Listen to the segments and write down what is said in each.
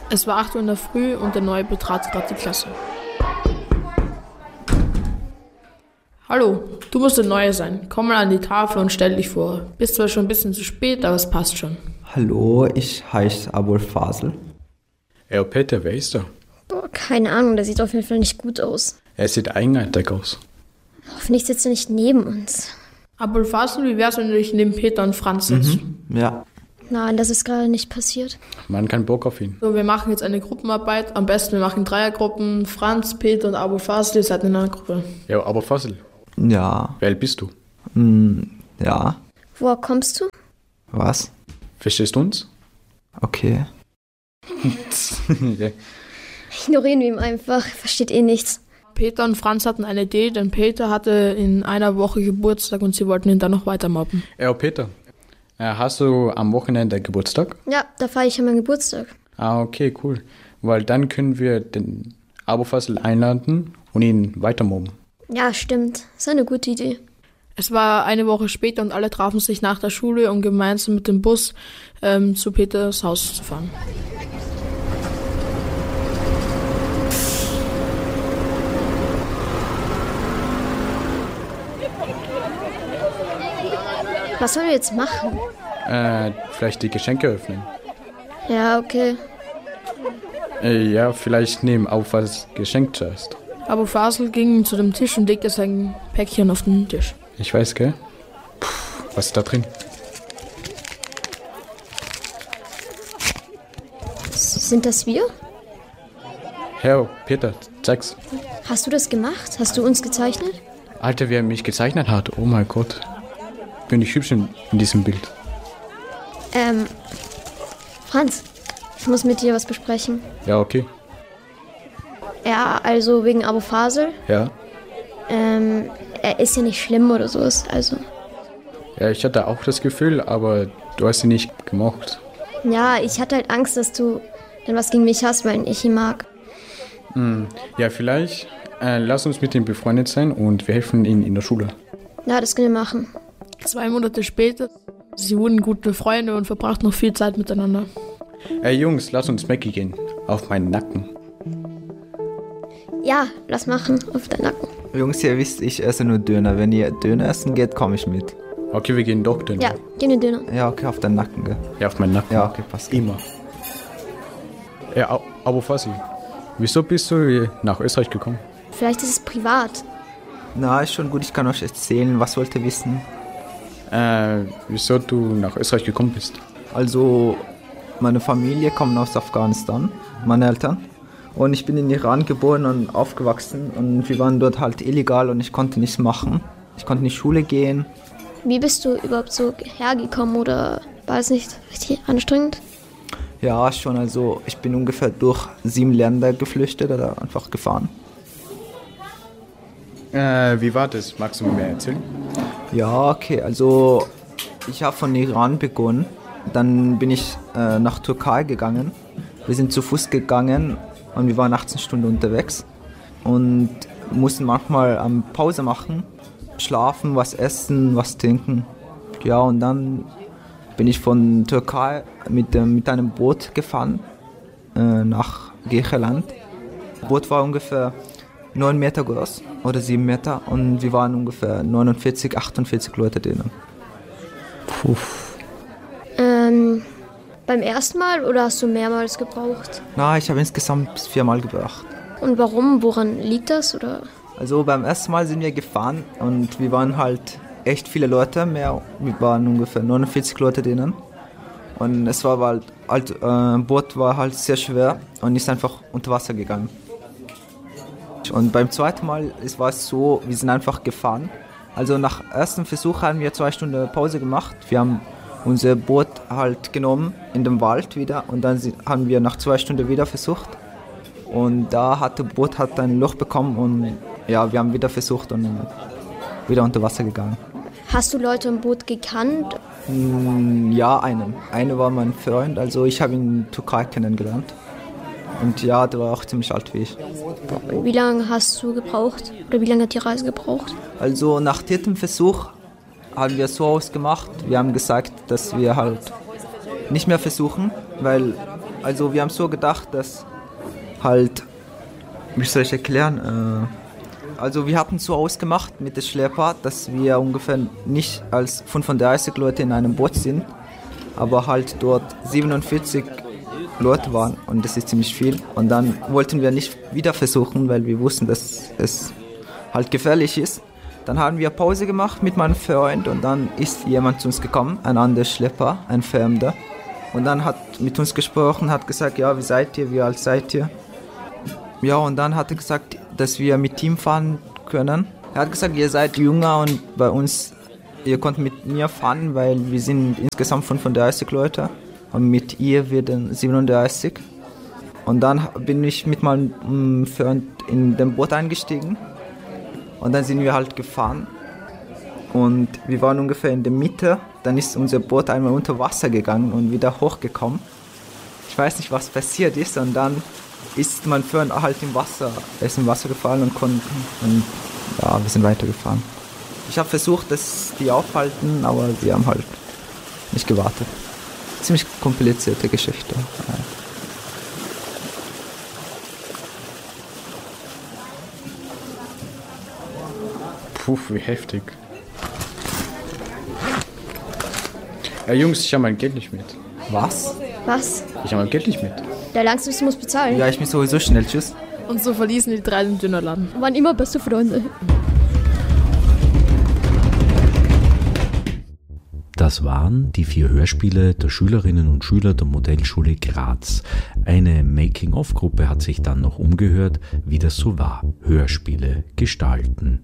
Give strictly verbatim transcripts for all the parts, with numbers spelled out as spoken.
Es war acht Uhr in der Früh und der Neue betrat gerade die Klasse. Hallo, du musst der Neue sein. Komm mal an die Tafel und stell dich vor. Bist zwar schon ein bisschen zu spät, aber es passt schon. Hallo, ich heiße Abul Fasel. Ja, Peter, wer ist er? Boah, keine Ahnung, der sieht auf jeden Fall nicht gut aus. Er sieht eigenartig aus. Hoffentlich sitzt er nicht neben uns. Abul Fasel, wie wär's, wenn du dich neben Peter und Franz sitzt? Mhm, ja. Nein, das ist gerade nicht passiert. Man kann Bock auf ihn. So, wir machen jetzt eine Gruppenarbeit. Am besten, wir machen Dreiergruppen. Franz, Peter und Abul Fasel, ihr seid in einer Gruppe. Ja, aber Fassel, Ja. wer bist du? Mm, ja. Woher kommst du? Was? Verstehst du uns? Okay. Ja. Ignorieren wir ihn einfach, versteht eh nichts. Peter und Franz hatten eine Idee, denn Peter hatte in einer Woche Geburtstag und sie wollten ihn dann noch weiter mobben. Ja, Peter, äh, hast du am Wochenende Geburtstag? Ja, da feiere ich an meinen Geburtstag. Ah, okay, cool. Weil dann können wir den Abu Fassel einladen und ihn weiter mobben. Ja, stimmt. Das ist eine gute Idee. Es war eine Woche später und alle trafen sich nach der Schule, um gemeinsam mit dem Bus ähm, zu Peters Haus zu fahren. Was sollen wir jetzt machen? Äh, vielleicht die Geschenke öffnen. Ja, okay. Äh, ja, vielleicht nehmen auf was Geschenk zuerst. Abul Fasel ging zu dem Tisch und legte sein Päckchen auf den Tisch. Ich weiß, gell? Puh, was ist da drin? Sind das wir? Herr Peter, zeig's. Hast du das gemacht? Hast du uns gezeichnet? Alter, wer mich gezeichnet hat, oh mein Gott. Bin ich hübsch in, in diesem Bild. Ähm, Franz, ich muss mit dir was besprechen. Ja, okay. Ja, also wegen Abul Fasel. Ja. Ähm, er ist ja nicht schlimm oder so, also. Ja, ich hatte auch das Gefühl, aber du hast ihn nicht gemocht. Ja, ich hatte halt Angst, dass du dann was gegen mich hast, weil ich ihn mag. Hm. Ja, vielleicht äh, lass uns mit ihm befreundet sein und wir helfen ihm in der Schule. Ja, das können wir machen. Zwei Monate später, sie wurden gute Freunde und verbrachten noch viel Zeit miteinander. Ey Jungs, lass uns Mackie gehen. Auf meinen Nacken. Ja, lass machen, auf deinen Nacken. Jungs, ihr wisst, ich esse nur Döner. Wenn ihr Döner essen geht, komme ich mit. Okay, wir gehen doch denn. Ja, gehen wir Döner. Ja, okay, auf deinen Nacken, gell? Ja, auf meinen Nacken. Ja, okay, passt. Immer. Ja, Au- Abu Fassi, wieso bist du nach Österreich gekommen? Vielleicht ist es privat. Na, ist schon gut, ich kann euch erzählen, was wollt ihr wissen? Äh, wieso du nach Österreich gekommen bist? Also, meine Familie kommt aus Afghanistan, meine Eltern. Und ich bin in Iran geboren und aufgewachsen und wir waren dort halt illegal und ich konnte nichts machen. Ich konnte nicht Schule gehen. Wie bist du überhaupt so hergekommen oder war es nicht richtig anstrengend? Ja, schon, also ich bin ungefähr durch sieben Länder geflüchtet oder einfach gefahren. Äh, wie war das? Magst du mir mehr erzählen? Ja, okay, also ich habe von Iran begonnen, dann bin ich äh, nach Türkei gegangen. Wir sind zu Fuß gegangen und wir waren achtzehn Stunden unterwegs und mussten manchmal ähm, Pause machen, schlafen, was essen, was trinken. Ja, und dann bin ich von Türkei mit, ähm, mit einem Boot gefahren äh, nach Griechenland. Das Boot war ungefähr neun Meter groß oder sieben Meter und wir waren ungefähr neunundvierzig, achtundvierzig Leute drinnen. Puh. Ähm, beim ersten Mal oder hast du mehrmals gebraucht? Na, ich habe insgesamt viermal gebracht. Und warum? Woran liegt das? Oder? Also beim ersten Mal sind wir gefahren und wir waren halt echt viele Leute, mehr, wir waren ungefähr neunundvierzig Leute drinnen. Und es war halt, halt äh, Boot war halt sehr schwer und ist einfach unter Wasser gegangen. Und beim zweiten Mal es war es so, wir sind einfach gefahren. Also nach ersten Versuch haben wir zwei Stunden Pause gemacht. Wir haben unser Boot halt genommen in den Wald wieder und dann haben wir nach zwei Stunden wieder versucht. Und da hat das Boot hat ein Loch bekommen und ja, wir haben wieder versucht und wieder unter Wasser gegangen. Hast du Leute im Boot gekannt? Ja, einen. Einer war mein Freund, also ich habe ihn in Türkei kennengelernt. Und ja, der war auch ziemlich alt wie ich. Und wie lange hast du gebraucht? Oder wie lange hat die Reise gebraucht? Also nach viertem Versuch haben wir so ausgemacht, wir haben gesagt, dass wir halt nicht mehr versuchen, weil Also wir haben so gedacht, dass halt, wie soll ich erklären, äh, also wir hatten so ausgemacht mit dem Schlepper, dass wir ungefähr nicht als fünfunddreißig Leute in einem Boot sind, aber halt dort siebenundvierzig Leute waren und das ist ziemlich viel. Und dann wollten wir nicht wieder versuchen, weil wir wussten, dass es halt gefährlich ist. Dann haben wir Pause gemacht mit meinem Freund und dann ist jemand zu uns gekommen, ein anderer Schlepper, ein Fremder. Und dann hat mit uns gesprochen, hat gesagt, ja, wie seid ihr, wie alt seid ihr? Ja, und dann hat er gesagt, dass wir mit ihm fahren können. Er hat gesagt, ihr seid jünger und bei uns, ihr könnt mit mir fahren, weil wir sind insgesamt fünfunddreißig Leute. Und mit ihr werden siebenunddreißig. Und dann bin ich mit meinem Freund in dem Boot eingestiegen. Und dann sind wir halt gefahren. Und wir waren ungefähr in der Mitte. Dann ist unser Boot einmal unter Wasser gegangen und wieder hochgekommen. Ich weiß nicht, was passiert ist. Und dann ist mein Freund halt im Wasser, er ist im Wasser gefallen und konnte. Und ja, wir sind weitergefahren. Ich habe versucht, dass die aufhalten, aber sie haben halt nicht gewartet. Ziemlich komplizierte Geschichte. Puh, wie heftig. Ja, Jungs, ich habe mein Geld nicht mit. Was? Was? Ich habe mein Geld nicht mit. Der Langsam muss bezahlen. Ja, ich bin sowieso schnell. Tschüss. Und so verließen die drei den Dönerladen. Waren immer beste Freunde. Das waren die vier Hörspiele der Schülerinnen und Schüler der Modellschule Graz. Eine Making-of-Gruppe hat sich dann noch umgehört, wie das so war. Hörspiele gestalten.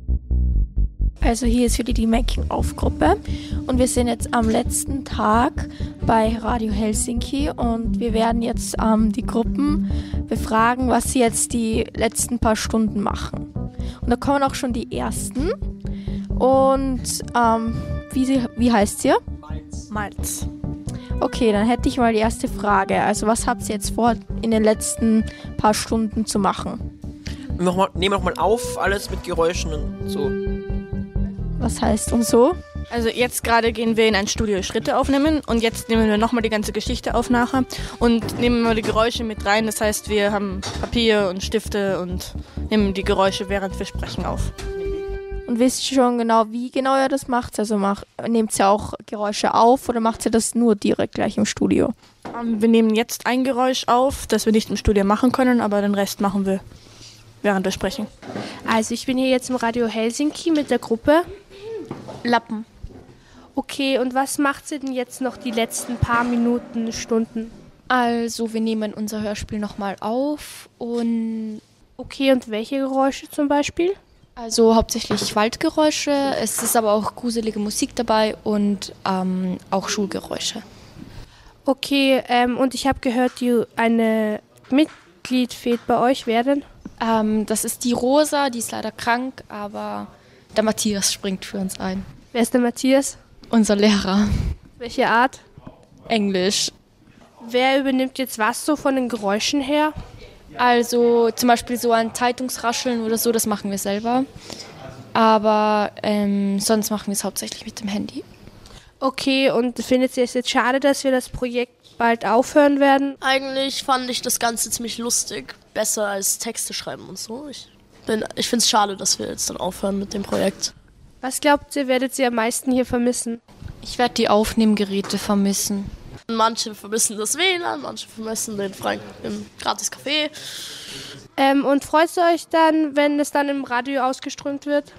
Also hier ist wieder die Making-of-Gruppe und wir sind jetzt am letzten Tag bei Radio Helsinki und wir werden jetzt ähm, die Gruppen befragen, was sie jetzt die letzten paar Stunden machen. Und da kommen auch schon die ersten und ähm, wie, sie, wie heißt ihr? Malz. Malz. Okay, dann hätte ich mal die erste Frage. Also was habt ihr jetzt vor, in den letzten paar Stunden zu machen? Nochmal, nehmen wir nochmal auf, alles mit Geräuschen und so. Was heißt und so? Also jetzt gerade gehen wir in ein Studio Schritte aufnehmen und jetzt nehmen wir nochmal die ganze Geschichte auf nachher und nehmen wir die Geräusche mit rein. Das heißt, wir haben Papier und Stifte und nehmen die Geräusche, während wir sprechen, auf. Und wisst ihr schon genau, wie genau ihr das macht? Also macht, nehmt ihr auch Geräusche auf oder macht ihr das nur direkt gleich im Studio? Um, wir nehmen jetzt ein Geräusch auf, das wir nicht im Studio machen können, aber den Rest machen wir, während wir sprechen. Also ich bin hier jetzt im Radio Helsinki mit der Gruppe Lappen. Okay, und was macht ihr denn jetzt noch die letzten paar Minuten, Stunden? Also wir nehmen unser Hörspiel nochmal auf und... Okay, und welche Geräusche zum Beispiel? Also hauptsächlich Waldgeräusche, es ist aber auch gruselige Musik dabei und ähm, auch Schulgeräusche. Okay, ähm, und ich habe gehört, die, eine Mitglied fehlt bei euch. Wer denn? Ähm, das ist die Rosa, die ist leider krank, aber der Matthias springt für uns ein. Wer ist der Matthias? Unser Lehrer. Welche Art? Englisch. Wer übernimmt jetzt was so von den Geräuschen her? Also zum Beispiel so ein Zeitungsrascheln oder so, das machen wir selber. Aber ähm, sonst machen wir es hauptsächlich mit dem Handy. Okay, und findet ihr es jetzt schade, dass wir das Projekt bald aufhören werden? Eigentlich fand ich das Ganze ziemlich lustig. Besser als Texte schreiben und so. Ich, bin, ich finde es schade, dass wir jetzt dann aufhören mit dem Projekt. Was glaubt ihr, werdet ihr am meisten hier vermissen? Ich werde die Aufnehmgeräte vermissen. Manche vermissen das W L A N, manche vermissen den freien im gratis Café. Ähm, und freut ihr euch dann, wenn es dann im Radio ausgeströmt wird?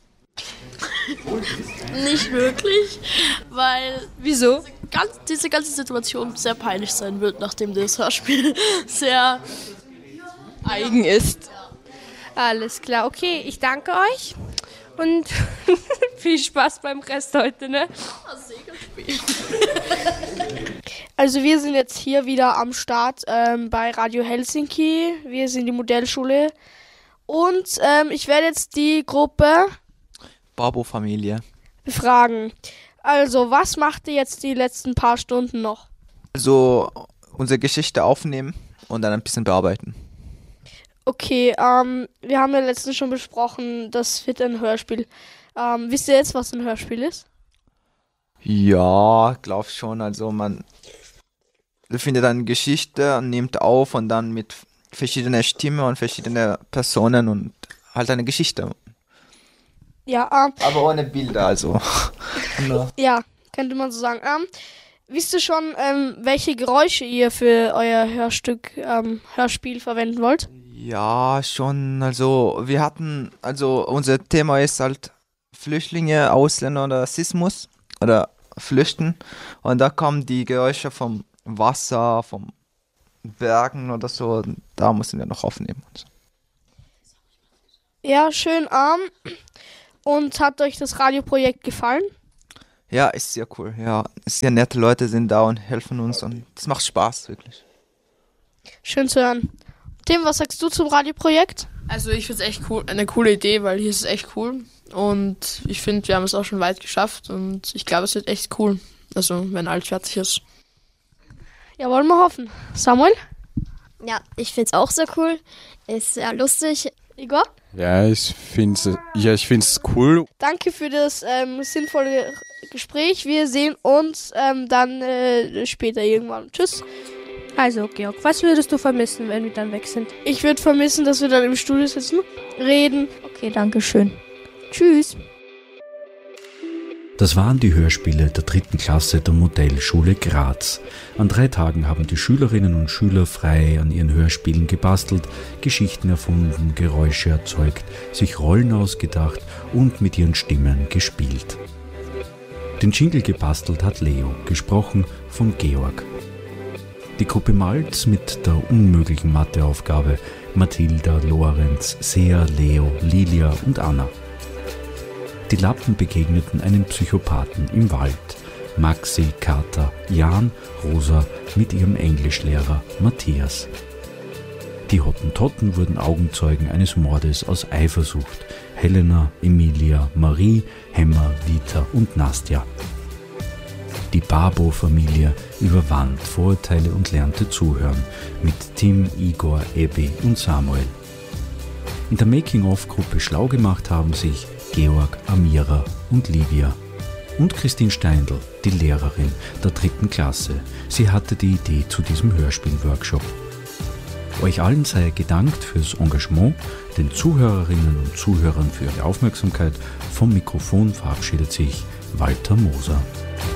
Nicht wirklich, weil Wieso? Diese, ganz, diese ganze Situation sehr peinlich sein wird, nachdem das Hörspiel sehr eigen ist. Alles klar, okay, ich danke euch und viel Spaß beim Rest heute, ne? Also wir sind jetzt hier wieder am Start ähm, bei Radio Helsinki. Wir sind die Modellschule und ähm, ich werde jetzt die Gruppe Babo-Familie befragen. Also, was macht ihr jetzt die letzten paar Stunden noch? Also unsere Geschichte aufnehmen und dann ein bisschen bearbeiten. Okay, ähm, wir haben ja letztens schon besprochen, das wird ein Hörspiel. Ähm, wisst ihr jetzt, was ein Hörspiel ist? Ja, glaub schon. Also man findet eine Geschichte und nimmt auf und dann mit verschiedenen Stimmen und verschiedenen Personen und halt eine Geschichte. Ja, ähm, aber ohne Bilder, also. Ja, könnte man so sagen. Ähm, wisst ihr schon, ähm, welche Geräusche ihr für euer Hörstück, ähm, Hörspiel verwenden wollt? Ja, schon. Also wir hatten, also unser Thema ist halt Flüchtlinge, Ausländer oder Rassismus oder Flüchten. Und da kommen die Geräusche vom Wasser, vom Bergen oder so. Da müssen wir noch aufnehmen. Ja, schön arm. Und hat euch das Radioprojekt gefallen? Ja, ist sehr cool. Ja, sehr nette Leute sind da und helfen uns und es macht Spaß, wirklich. Schön zu hören. Tim, was sagst du zum Radioprojekt? Also ich finde es echt cool, eine coole Idee, weil hier ist es echt cool und ich finde, wir haben es auch schon weit geschafft und ich glaube, es wird echt cool, also wenn alles fertig ist. Ja, wollen wir hoffen. Samuel? Ja, ich finde es auch sehr cool, ist sehr lustig. Igor? Ja, ich finde es ja, ich find's cool. Danke für das ähm, sinnvolle Gespräch. Wir sehen uns ähm, dann äh, später irgendwann. Tschüss. Also, Georg, was würdest du vermissen, wenn wir dann weg sind? Ich würde vermissen, dass wir dann im Studio sitzen, reden. Okay, danke schön. Tschüss. Das waren die Hörspiele der dritten Klasse der Modellschule Graz. An drei Tagen haben die Schülerinnen und Schüler frei an ihren Hörspielen gebastelt, Geschichten erfunden, Geräusche erzeugt, sich Rollen ausgedacht und mit ihren Stimmen gespielt. Den Jingle gebastelt hat Leo, gesprochen von Georg. Die Gruppe Malz mit der unmöglichen Matheaufgabe Mathilda, Lorenz, Sea, Leo, Lilia und Anna. Die Lappen begegneten einem Psychopathen im Wald. Maxi, Kater, Jan, Rosa mit ihrem Englischlehrer Matthias. Die Hottentotten wurden Augenzeugen eines Mordes aus Eifersucht. Helena, Emilia, Marie, Hemmer, Vita und Nastja. Die Babo-Familie überwand Vorurteile und lernte zuhören mit Tim, Igor, Ebbi und Samuel. In der Making-of-Gruppe schlau gemacht haben sich Georg, Amira und Livia. Und Christine Steindl, die Lehrerin der dritten Klasse. Sie hatte die Idee zu diesem Hörspiel-Workshop. Euch allen sei gedankt fürs Engagement, den Zuhörerinnen und Zuhörern für ihre Aufmerksamkeit. Vom Mikrofon verabschiedet sich Walter Moser.